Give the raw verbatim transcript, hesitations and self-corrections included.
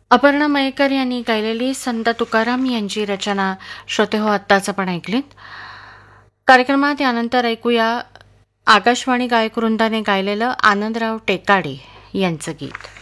अपर्णा मयेकर यांनी गायलेली संत तुकाराम यांची रचना श्रोते हो आत्ताच आपण ऐकलीत. कार्यक्रमात यानंतर ऐकूया आकाशवाणी गायक वृंदाने गायलेलं आनंदराव टेकाडे यांचं गीत.